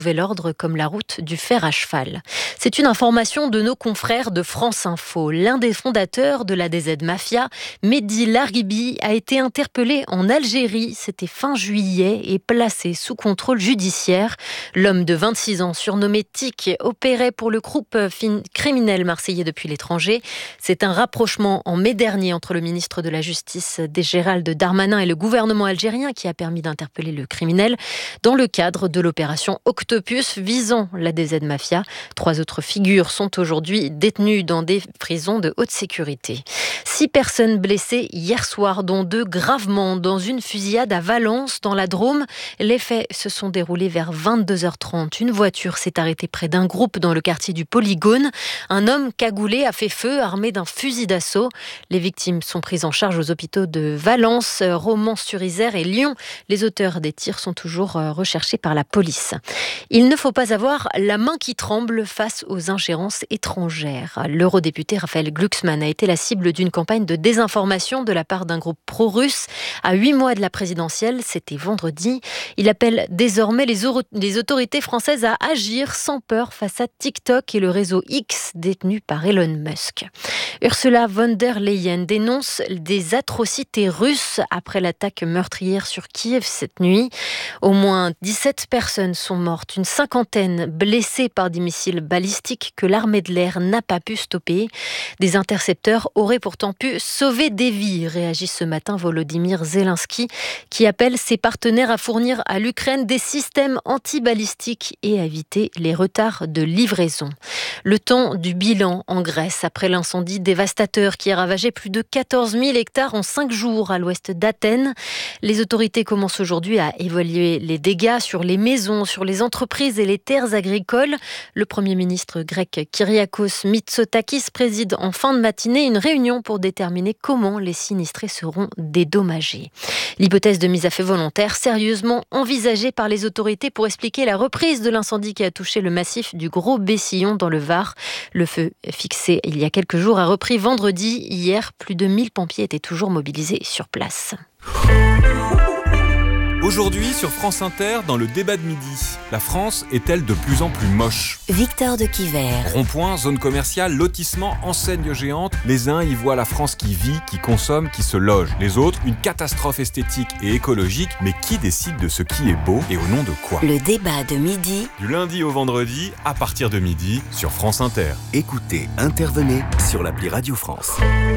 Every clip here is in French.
nouvel ordre comme la route du fer à cheval. C'est une information de nos confrères de France Info. L'un des fondateurs de la DZ Mafia, Mehdi Larribi, a été interpellé en Algérie. C'était fin juillet et placé sous contrôle judiciaire. L'homme de 26 ans, surnommé Tic, opérait pour le groupe criminel marseillais depuis l'étranger. C'est un rapprochement en mai dernier entre le ministre de la Justice, Gérald Darmanin, et le gouvernement algérien qui a permis d'interpeller le criminel dans le cadre de l'opération Octopus visant la DZ Mafia. 3 autres figures sont aujourd'hui détenues dans des prisons de haute sécurité. 6 personnes blessées hier soir, dont 2 gravement, dans une fusillade à Valence, dans la Drôme. Les faits se sont déroulés vers 22h30. Une voiture s'est arrêtée près d'un groupe dans le quartier du Polygone. Un homme cagoulé a fait feu, armé d'un fusil d'assaut. Les victimes sont prises en charge aux hôpitaux de Valence, Romans-sur-Isère et Lyon. Les auteurs des tirs sont toujours recherchés par la police. Il ne faut pas avoir la main qui tremble face aux ingérences étrangères. L'eurodéputé Raphaël Glucksmann a été la cible d'une campagne de désinformation de la part d'un groupe pro-russe. À 8 mois de la présidentielle, c'était vendredi. Il appelle désormais les autorités françaises à agir sans peur face à TikTok et le réseau X détenu par Elon Musk. Ursula von der Leyen dénonce des atrocités russes après l'attaque meurtrière sur Kiev cette nuit. Au moins 17 personnes sont mortes, une cinquantaine blessées par des missiles balistiques que l'armée de l'air n'a pas pu stopper. Des intercepteurs auraient pourtant pu sauver des vies, réagit ce matin Volodymyr Zelensky, qui appelle ses partenaires à fournir à l'Ukraine des systèmes antibalistiques et à éviter les retards de livraison. Le temps du bilan en Grèce après l'incendie dévastateur qui a ravagé plus de 14 000 hectares en 5 jours à l'ouest d'Athènes. Les autorités commencent aujourd'hui à évaluer les dégâts sur les maisons, sur les entreprises et les terres agricoles. Le Premier ministre grec Kyriakos Mitsotakis préside en fin de matinée une réunion pour déterminer comment les sinistrés seront dédommagés. L'hypothèse de mise à feu volontaire sérieusement envisagée par les autorités pour expliquer la reprise de l'incendie qui a touché le massif du Gros Bessillon dans le Var. Le feu fixé il y a quelques jours a repris vendredi. Hier, plus de 1000 pompiers étaient toujours mobilisés sur place. Aujourd'hui, sur France Inter, dans le débat de midi, la France est-elle de plus en plus moche ? Victor de Quiver. Rond-point, zone commerciale, lotissement, enseignes géantes. Les uns y voient la France qui vit, qui consomme, qui se loge. Les autres, une catastrophe esthétique et écologique. Mais qui décide de ce qui est beau et au nom de quoi ? Le débat de midi. Du lundi au vendredi, à partir de midi, sur France Inter. Écoutez, intervenez sur l'appli Radio France.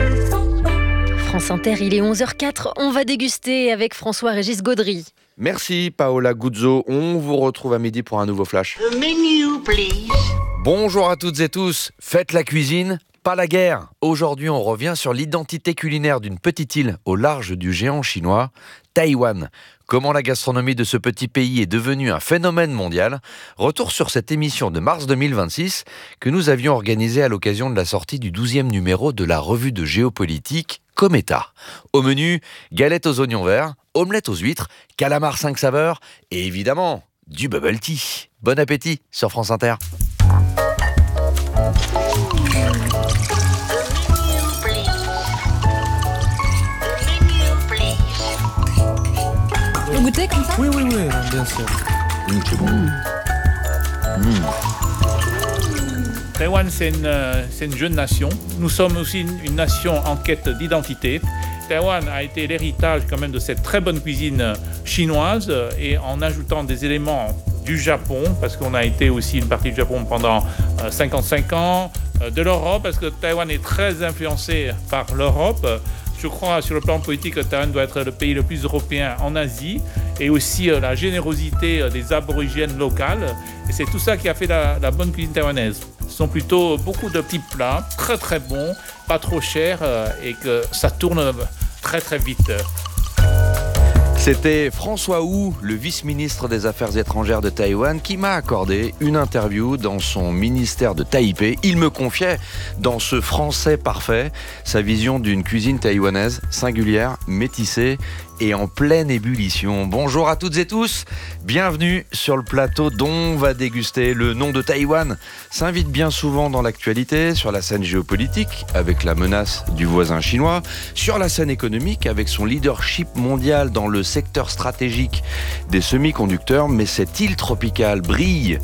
France Inter, il est 11h04. On va déguster avec François-Régis Gaudry. Merci Paola Guzzo. On vous retrouve à midi pour un nouveau flash. The menu, please. Bonjour à toutes et tous. Faites la cuisine, pas la guerre. Aujourd'hui, on revient sur l'identité culinaire d'une petite île au large du géant chinois, Taïwan. Comment la gastronomie de ce petit pays est devenue un phénomène mondial. Retour sur cette émission de mars 2026 que nous avions organisée à l'occasion de la sortie du 12e numéro de la revue de géopolitique Cometa. Au menu, galettes aux oignons verts, omelette aux huîtres, calamar 5 saveurs et évidemment, du bubble tea. Bon appétit sur France Inter. Vous goûtez comme ça ? Oui, bien sûr. C'est bon. Taïwan, c'est une jeune nation. Nous sommes aussi une nation en quête d'identité. Taïwan a été l'héritage quand même de cette très bonne cuisine chinoise et en ajoutant des éléments du Japon, parce qu'on a été aussi une partie du Japon pendant 55 ans, de l'Europe, parce que Taïwan est très influencé par l'Europe. Je crois, sur le plan politique, que Taïwan doit être le pays le plus européen en Asie, et aussi la générosité des aborigènes locales. Et c'est tout ça qui a fait la bonne cuisine taïwanaise. Ce sont plutôt beaucoup de petits plats, très très bons, pas trop chers, et que ça tourne très très vite. C'était François Hu, le vice-ministre des Affaires étrangères de Taïwan, qui m'a accordé une interview dans son ministère de Taipei. Il me confiait, dans ce français parfait, sa vision d'une cuisine taïwanaise singulière, métissée est en pleine ébullition. Bonjour à toutes et tous, bienvenue sur le plateau dont on va déguster. Le nom de Taïwan s'invite bien souvent dans l'actualité, sur la scène géopolitique avec la menace du voisin chinois, sur la scène économique avec son leadership mondial dans le secteur stratégique des semi-conducteurs, mais cette île tropicale brille